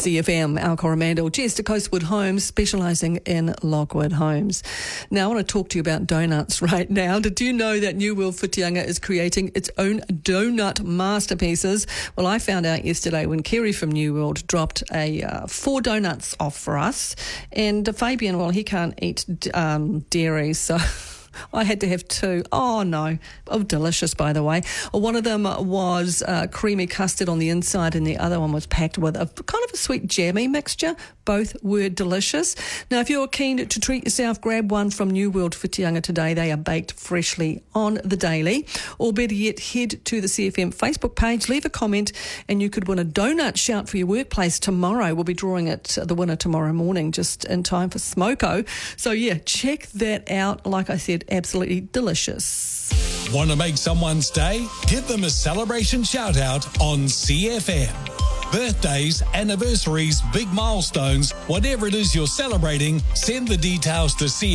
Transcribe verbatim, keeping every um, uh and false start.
C F M, Al Coromandel, Jess de Coastwood Homes, specialising in Lockwood homes. Now, I want to talk to you about donuts right now. Did you know that New World Whitianga is creating its own donut masterpieces? Well, I found out yesterday when Kerry from New World dropped a uh, four donuts off for us. And uh, Fabian, well, he can't eat um, dairy, so... I had to have two. Oh, no. Oh, delicious, by the way. One of them was uh, creamy custard on the inside and the other one was packed with a kind of a sweet jammy mixture. Both were delicious. Now, if you're keen to treat yourself, grab one from New World Whitianga today. They are baked freshly on the daily. Or better yet, head to the C F M Facebook page, leave a comment, and you could win a donut shout for your workplace tomorrow. We'll be drawing it, the winner tomorrow morning, just in time for Smoko. So, yeah, check that out. Like I said, absolutely delicious. Want to make someone's day? Give them a celebration shout out on C F M. Birthdays, anniversaries, big milestones, whatever it is you're celebrating, send the details to C F M.